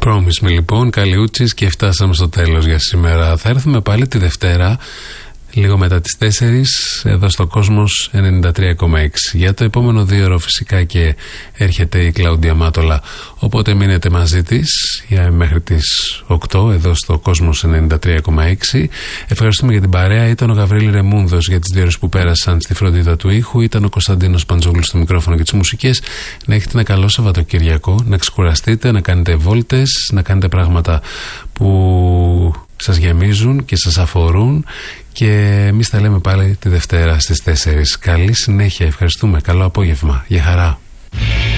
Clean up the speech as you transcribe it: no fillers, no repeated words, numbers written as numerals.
Promise Me λοιπόν, Καλιούτσης, και φτάσαμε στο τέλος για σήμερα. Θα έρθουμε πάλι τη Δευτέρα, λίγο μετά τις 4, εδώ στο Κόσμος 93,6. Για το επόμενο 2ωρο φυσικά και έρχεται η Κλαούντια Μάτολα, οπότε μείνετε μαζί της μέχρι τις 8 εδώ στο Κόσμος 93,6. Ευχαριστούμε για την παρέα. Ήταν ο Γαβρίλη Ρεμούνδος για τις 2 ώρες που πέρασαν στη φροντίδα του ήχου. Ήταν ο Κωνσταντίνος Παντζόγλου στο μικρόφωνο και τις μουσικές. Να έχετε ένα καλό Σαββατοκυριακό, να ξεκουραστείτε, να κάνετε βόλτες, να κάνετε πράγματα που σας γεμίζουν και σας αφορούν, και εμείς τα λέμε πάλι τη Δευτέρα στις 4. Καλή συνέχεια, ευχαριστούμε, καλό απόγευμα, για χαρά.